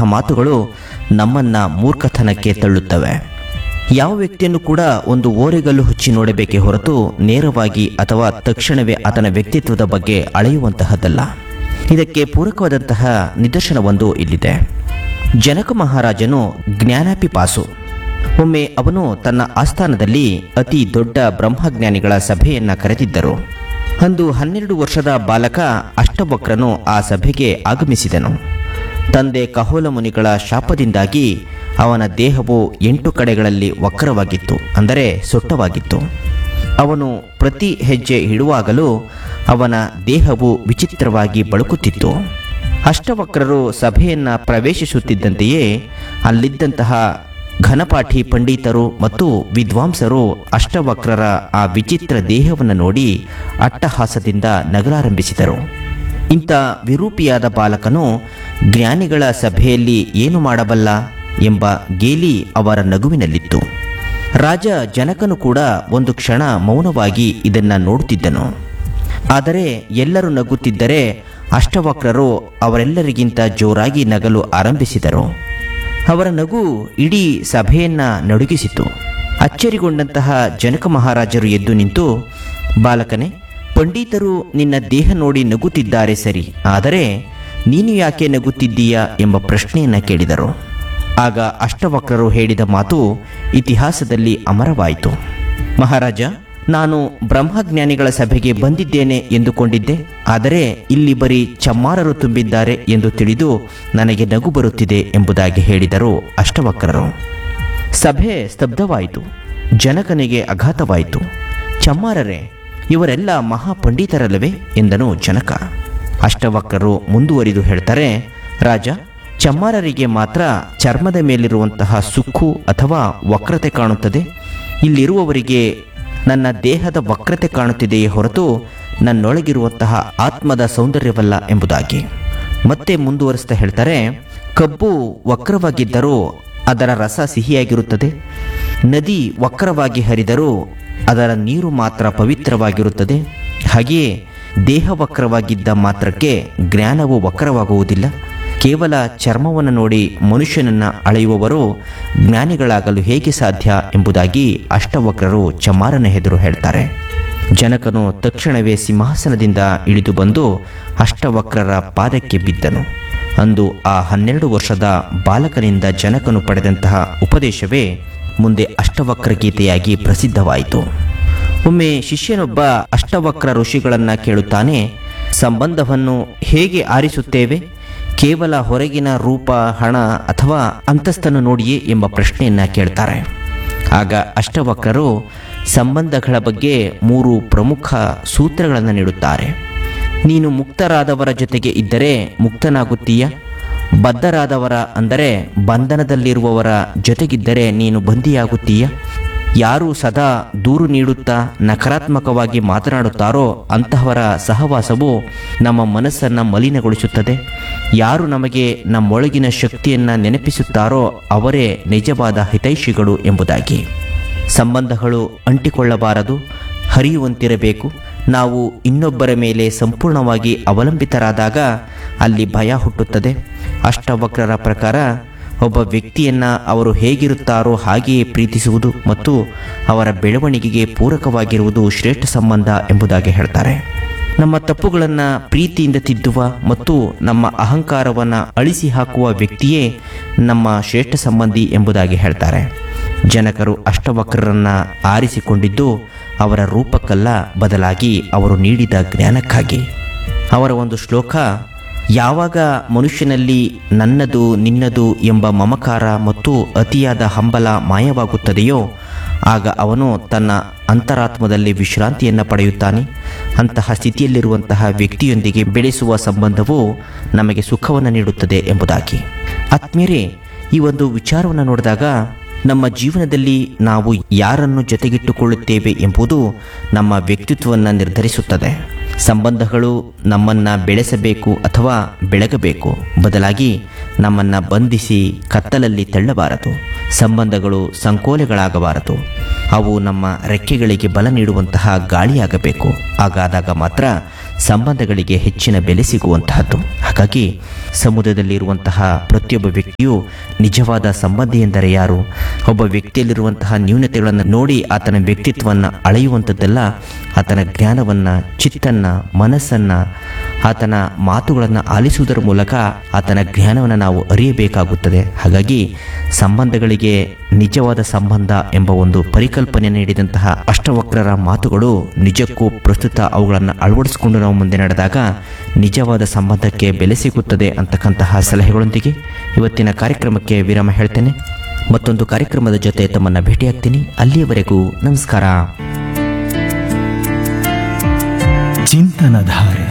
ಮಾತುಗಳು ನಮ್ಮನ್ನು ಮೂರ್ಖತನಕ್ಕೆ ತಳ್ಳುತ್ತವೆ. ಯಾವ ವ್ಯಕ್ತಿಯನ್ನು ಕೂಡ ಒಂದು ಓರೆಗಲ್ಲು ಹುಚ್ಚಿ ನೋಡಬೇಕೇ ಹೊರತು ನೇರವಾಗಿ ಅಥವಾ ತಕ್ಷಣವೇ ಆತನ ವ್ಯಕ್ತಿತ್ವದ ಬಗ್ಗೆ ಅಳೆಯುವಂತಹದ್ದಲ್ಲ. ಇದಕ್ಕೆ ಪೂರಕವಾದಂತಹ ನಿದರ್ಶನವೊಂದು ಇಲ್ಲಿದೆ. ಜನಕ ಮಹಾರಾಜನು ಜ್ಞಾನಾಪಿಪಾಸು. ಒಮ್ಮೆ ಅವನು ತನ್ನ ಆಸ್ಥಾನದಲ್ಲಿ ಅತಿ ದೊಡ್ಡ ಬ್ರಹ್ಮಜ್ಞಾನಿಗಳ ಸಭೆಯನ್ನ ಕರೆದಿದ್ದರು. ಅಂದು 12 ವರ್ಷದ ಬಾಲಕ ಅಷ್ಟವಕ್ರನು ಆ ಸಭೆಗೆ ಆಗಮಿಸಿದನು. ತಂದೆ ಕಹೋಲ ಮುನಿಗಳ ಶಾಪದಿಂದಾಗಿ ಅವನ ದೇಹವು 8 ಕಡೆಗಳಲ್ಲಿ ವಕ್ರವಾಗಿತ್ತು, ಅಂದರೆ ಸೊಟ್ಟವಾಗಿತ್ತು. ಅವನು ಪ್ರತಿ ಹೆಜ್ಜೆ ಇಡುವಾಗಲೂ ಅವನ ದೇಹವು ವಿಚಿತ್ರವಾಗಿ ಬಳುಕುತ್ತಿತ್ತು. ಅಷ್ಟವಕ್ರರು ಸಭೆಯನ್ನು ಪ್ರವೇಶಿಸುತ್ತಿದ್ದಂತೆಯೇ ಅಲ್ಲಿದ್ದಂತಹ ಘನಪಾಠಿ ಪಂಡಿತರು ಮತ್ತು ವಿದ್ವಾಂಸರು ಅಷ್ಟವಕ್ರರ ಆ ವಿಚಿತ್ರ ದೇಹವನ್ನು ನೋಡಿ ಅಟ್ಟಹಾಸದಿಂದ ನಗಲಾರಂಭಿಸಿದರು. ಇಂಥ ವಿರೂಪಿಯಾದ ಬಾಲಕನು ಜ್ಞಾನಿಗಳ ಸಭೆಯಲ್ಲಿ ಏನು ಮಾಡಬಲ್ಲ ಎಂಬ ಗೇಲಿ ಅವರ ನಗುವಿನಲ್ಲಿತ್ತು. ರಾಜ ಜನಕನು ಕೂಡ ಒಂದು ಕ್ಷಣ ಮೌನವಾಗಿ ಇದನ್ನು ನೋಡುತ್ತಿದ್ದನು. ಆದರೆ ಎಲ್ಲರೂ ನಗುತ್ತಿದ್ದರೆ ಅಷ್ಟವಕ್ರರು ಅವರೆಲ್ಲರಿಗಿಂತ ಜೋರಾಗಿ ನಗಲು ಆರಂಭಿಸಿದರು. ಅವರ ನಗು ಇಡೀ ಸಭೆಯನ್ನ ನಡುಗಿಸಿತು. ಅಚ್ಚರಿಗೊಂಡಂತಹ ಜನಕ ಮಹಾರಾಜರು ಎದ್ದು ನಿಂತು, ಬಾಲಕನೇ, ಪಂಡಿತರು ನಿನ್ನ ದೇಹ ನೋಡಿ ನಗುತ್ತಿದ್ದಾರೆ ಸರಿ, ಆದರೆ ನೀನು ಯಾಕೆ ನಗುತ್ತಿದ್ದೀಯಾ ಎಂಬ ಪ್ರಶ್ನೆಯನ್ನು ಕೇಳಿದರು. ಆಗ ಅಷ್ಟವಕ್ರರು ಹೇಳಿದ ಮಾತು ಇತಿಹಾಸದಲ್ಲಿ ಅಮರವಾಯಿತು. ಮಹಾರಾಜ, ನಾನು ಬ್ರಹ್ಮಜ್ಞಾನಿಗಳ ಸಭೆಗೆ ಬಂದಿದ್ದೇನೆ ಎಂದುಕೊಂಡಿದ್ದೆ, ಆದರೆ ಇಲ್ಲಿ ಬರೀ ಚಮ್ಮಾರರು ತುಂಬಿದ್ದಾರೆ ಎಂದು ತಿಳಿದು ನನಗೆ ನಗು ಬರುತ್ತಿದೆ ಎಂಬುದಾಗಿ ಹೇಳಿದರು ಅಷ್ಟವಕ್ರರು. ಸಭೆ ಸ್ತಬ್ಧವಾಯಿತು. ಜನಕನಿಗೆ ಆಘಾತವಾಯಿತು. ಚಮ್ಮಾರರೇ, ಇವರೆಲ್ಲ ಮಹಾಪಂಡಿತರಲ್ಲವೇ ಎಂದನು ಜನಕ. ಅಷ್ಟವಕ್ರರು ಮುಂದುವರಿದು ಹೇಳ್ತಾರೆ, ರಾಜ, ಚಮ್ಮಾರರಿಗೆ ಮಾತ್ರ ಚರ್ಮದ ಮೇಲಿರುವಂತಹ ಸುಕ್ಕು ಅಥವಾ ವಕ್ರತೆ ಕಾಣುತ್ತದೆ. ಇಲ್ಲಿರುವವರಿಗೆ ನನ್ನ ದೇಹದ ವಕ್ರತೆ ಕಾಣುತ್ತಿದೆಯೇ ಹೊರತು ನನ್ನೊಳಗಿರುವಂತಹ ಆತ್ಮದ ಸೌಂದರ್ಯವಲ್ಲ ಎಂಬುದಾಗಿ. ಮತ್ತೆ ಮುಂದುವರಿಸ್ತಾ ಹೇಳ್ತಾರೆ, ಕಬ್ಬು ವಕ್ರವಾಗಿದ್ದರೂ ಅದರ ರಸ ಸಿಹಿಯಾಗಿರುತ್ತದೆ. ನದಿ ವಕ್ರವಾಗಿ ಹರಿದರೂ ಅದರ ನೀರು ಮಾತ್ರ ಪವಿತ್ರವಾಗಿರುತ್ತದೆ. ಹಾಗೆಯೇ ದೇಹ ವಕ್ರವಾಗಿದ್ದ ಮಾತ್ರಕ್ಕೆ ಜ್ಞಾನವು ವಕ್ರವಾಗುವುದಿಲ್ಲ. ಕೇವಲ ಚರ್ಮವನ್ನು ನೋಡಿ ಮನುಷ್ಯನನ್ನು ಅಳೆಯುವವರು ಜ್ಞಾನಿಗಳಾಗಲು ಹೇಗೆ ಸಾಧ್ಯ ಎಂಬುದಾಗಿ ಅಷ್ಟವಕ್ರರು ಚಮ್ಮಾರನ ಎದುರು ಹೇಳ್ತಾರೆ. ಜನಕನು ತಕ್ಷಣವೇ ಸಿಂಹಾಸನದಿಂದ ಇಳಿದು ಬಂದು ಅಷ್ಟವಕ್ರರ ಪಾದಕ್ಕೆ ಬಿದ್ದನು. ಅಂದು ಆ 12 ವರ್ಷದ ಬಾಲಕನಿಂದ ಜನಕನು ಪಡೆದಂತಹ ಉಪದೇಶವೇ ಮುಂದೆ ಅಷ್ಟವಕ್ರ ಗೀತೆಯಾಗಿ ಪ್ರಸಿದ್ಧವಾಯಿತು. ಒಮ್ಮೆ ಶಿಷ್ಯನೊಬ್ಬ ಅಷ್ಟವಕ್ರ ಋಷಿಗಳನ್ನು ಕೇಳುತ್ತಾನೆ, ಸಂಬಂಧವನ್ನು ಹೇಗೆ ಆರಿಸುತ್ತೇವೆ? ಕೇವಲ ಹೊರಗಿನ ರೂಪ, ಹಣ ಅಥವಾ ಅಂತಸ್ತನ್ನು ನೋಡಿಯೇ ಎಂಬ ಪ್ರಶ್ನೆಯನ್ನು ಕೇಳ್ತಾರೆ. ಆಗ ಅಷ್ಟವಕ್ರರು ಸಂಬಂಧಗಳ ಬಗ್ಗೆ 3 ಪ್ರಮುಖ ಸೂತ್ರಗಳನ್ನು ನೀಡುತ್ತಾರೆ. ನೀನು ಮುಕ್ತರಾದವರ ಜೊತೆಗೆ ಇದ್ದರೆ ಮುಕ್ತನಾಗುತ್ತೀಯ. ಬದ್ಧರಾದವರ ಅಂದರೆ ಬಂಧನದಲ್ಲಿರುವವರ ಜೊತೆಗಿದ್ದರೆ ನೀನು ಬಂಧಿಯಾಗುತ್ತೀಯ. ಯಾರು ಸದಾ ದೂರು ನೀಡುತ್ತಾ ನಕಾರಾತ್ಮಕವಾಗಿ ಮಾತನಾಡುತ್ತಾರೋ ಅಂತಹವರ ಸಹವಾಸವು ನಮ್ಮ ಮನಸ್ಸನ್ನು ಮಲಿನಗೊಳಿಸುತ್ತದೆ. ಯಾರು ನಮಗೆ ನಮ್ಮೊಳಗಿನ ಶಕ್ತಿಯನ್ನು ನೆನಪಿಸುತ್ತಾರೋ ಅವರೇ ನಿಜವಾದ ಹಿತೈಷಿಗಳು ಎಂಬುದಾಗಿ. ಸಂಬಂಧಗಳು ಅಂಟಿಕೊಳ್ಳಬಾರದು, ಹರಿಯುವಂತಿರಬೇಕು. ನಾವು ಇನ್ನೊಬ್ಬರ ಮೇಲೆ ಸಂಪೂರ್ಣವಾಗಿ ಅವಲಂಬಿತರಾದಾಗ ಅಲ್ಲಿ ಭಯ ಹುಟ್ಟುತ್ತದೆ. ಅಷ್ಟವಕ್ರರ ಪ್ರಕಾರ ಒಬ್ಬ ವ್ಯಕ್ತಿಯನ್ನು ಅವರು ಹೇಗಿರುತ್ತಾರೋ ಹಾಗೆಯೇ ಪ್ರೀತಿಸುವುದು ಮತ್ತು ಅವರ ಬೆಳವಣಿಗೆಗೆ ಪೂರಕವಾಗಿರುವುದು ಶ್ರೇಷ್ಠ ಸಂಬಂಧ ಎಂಬುದಾಗಿ ಹೇಳ್ತಾರೆ. ನಮ್ಮ ತಪ್ಪುಗಳನ್ನು ಪ್ರೀತಿಯಿಂದ ತಿದ್ದುವ ಮತ್ತು ನಮ್ಮ ಅಹಂಕಾರವನ್ನು ಅಳಿಸಿ ಹಾಕುವ ವ್ಯಕ್ತಿಯೇ ನಮ್ಮ ಶ್ರೇಷ್ಠ ಸಂಬಂಧಿ ಎಂಬುದಾಗಿ ಹೇಳ್ತಾರೆ. ಜನಕರು ಅಷ್ಟವಕ್ರರನ್ನು ಆರಿಸಿಕೊಂಡಿದ್ದು ಅವರ ರೂಪಕ್ಕಲ್ಲ, ಬದಲಾಗಿ ಅವರು ನೀಡಿದ ಜ್ಞಾನಕ್ಕಾಗಿ. ಅವರ ಒಂದು ಶ್ಲೋಕ, ಯಾವಾಗ ಮನುಷ್ಯನಲ್ಲಿ ನನ್ನದು ನಿನ್ನದು ಎಂಬ ಮಮಕಾರ ಮತ್ತು ಅತಿಯಾದ ಹಂಬಲ ಮಾಯವಾಗುತ್ತದೆಯೋ ಆಗ ಅವನು ತನ್ನ ಅಂತರಾತ್ಮದಲ್ಲಿ ವಿಶ್ರಾಂತಿಯನ್ನು ಪಡೆಯುತ್ತಾನೆ. ಅಂತಹ ಸ್ಥಿತಿಯಲ್ಲಿರುವಂತಹ ವ್ಯಕ್ತಿಯೊಂದಿಗೆ ಬೆಳೆಸುವ ಸಂಬಂಧವು ನಮಗೆ ಸುಖವನ್ನು ನೀಡುತ್ತದೆ ಎಂಬುದಾಗಿ. ಆತ್ಮೀಯರೇ, ಈ ಒಂದು ವಿಚಾರವನ್ನು ನೋಡಿದಾಗ ನಮ್ಮ ಜೀವನದಲ್ಲಿ ನಾವು ಯಾರನ್ನು ಜೊತೆಗಿಟ್ಟುಕೊಳ್ಳುತ್ತೇವೆ ಎಂಬುದು ನಮ್ಮ ವ್ಯಕ್ತಿತ್ವವನ್ನು ನಿರ್ಧರಿಸುತ್ತದೆ. ಸಂಬಂಧಗಳು ನಮ್ಮನ್ನು ಬೆಳೆಸಬೇಕು ಅಥವಾ ಬೆಳಗಬೇಕು, ಬದಲಾಗಿ ನಮ್ಮನ್ನು ಬಂಧಿಸಿ ಕತ್ತಲಲ್ಲಿ ತಳ್ಳಬಾರದು. ಸಂಬಂಧಗಳು ಸಂಕೋಲೆಗಳಾಗಬಾರದು, ಅವು ನಮ್ಮ ರೆಕ್ಕೆಗಳಿಗೆ ಬಲ ನೀಡುವಂತಹ ಗಾಳಿಯಾಗಬೇಕು. ಹಾಗಾದಾಗ ಮಾತ್ರ ಸಂಬಂಧಗಳಿಗೆ ಹೆಚ್ಚಿನ ಬೆಲೆ ಸಿಗುವಂತಹದ್ದು. ಹಾಗಾಗಿ ಸಮುದಾಯದಲ್ಲಿರುವಂತಹ ಪ್ರತಿಯೊಬ್ಬ ವ್ಯಕ್ತಿಯು ನಿಜವಾದ ಸಂಬಂಧಿ ಎಂದರೆ ಯಾರು? ಒಬ್ಬ ವ್ಯಕ್ತಿಯಲ್ಲಿರುವಂತಹ ನ್ಯೂನತೆಗಳನ್ನು ನೋಡಿ ಆತನ ವ್ಯಕ್ತಿತ್ವವನ್ನು ಅಳೆಯುವಂಥದ್ದೆಲ್ಲ ಆತನ ಜ್ಞಾನವನ್ನು, ಚಿತ್ತನ್ನು, ಮನಸ್ಸನ್ನು, ಆತನ ಮಾತುಗಳನ್ನು ಆಲಿಸುವುದರ ಮೂಲಕ ಆತನ ಜ್ಞಾನವನ್ನು ನಾವು ಅರಿಯಬೇಕಾಗುತ್ತದೆ. ಹಾಗಾಗಿ ಸಂಬಂಧಗಳಿಗೆ ನಿಜವಾದ ಸಂಬಂಧ ಎಂಬ ಒಂದು ಪರಿಕಲ್ಪನೆ ನೀಡಿದಂತಹ ಅಷ್ಟವಕ್ರರ ಮಾತುಗಳು ನಿಜಕ್ಕೂ ಪ್ರಸ್ತುತ ಅವುಗಳನ್ನು ಅಳವಡಿಸಿಕೊಂಡು ನಾವು ಮುಂದೆ ನಡೆದಾಗ ನಿಜವಾದ ಸಂಬಂಧಕ್ಕೆ ಬೆಲೆ ಸಿಗುತ್ತದೆ ಅಂತಕ್ಕಂತಹ ಸಲಹೆಗಳೊಂದಿಗೆ ಇವತ್ತಿನ ಕಾರ್ಯಕ್ರಮಕ್ಕೆ ವಿರಾಮ ಹೇಳ್ತೇನೆ. ಮತ್ತೊಂದು ಕಾರ್ಯಕ್ರಮದ ಜೊತೆ ತಮ್ಮನ್ನು ಭೇಟಿಯಾಗ್ತೀನಿ. ಅಲ್ಲಿಯವರೆಗೂ ನಮಸ್ಕಾರ. ಚಿಂತನಧಾರೆ